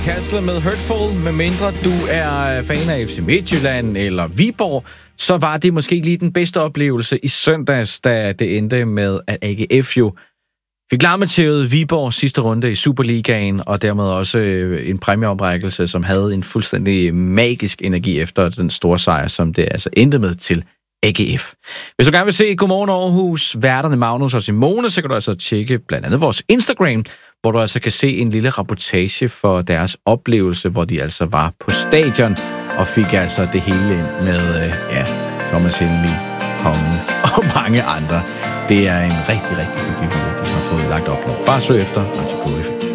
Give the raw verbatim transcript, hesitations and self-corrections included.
Castle med Hurtful. Med mindre du er fan af F C Midtjylland eller Viborg, så var det måske lige den bedste oplevelse i søndags, da det endte med, at A G F jo fik larmetævet Viborg sidste runde i Superligaen, og dermed også en præmieoprækkelse, som havde en fuldstændig magisk energi efter den store sejr, som det altså endte med til A G F. Hvis du gerne vil se Godmorgen Aarhus, værterne Magnus og Simone, så kan du altså tjekke blandt andet vores Instagram, hvor du altså kan se en lille rapportage for deres oplevelse, hvor de altså var på stadion og fik altså det hele ind med, øh, ja, Thomas Helmig, Kongen og mange andre. Det er en rigtig, rigtig hyggelig video, de har fået lagt op nu. Bare søg efter Radio K F M.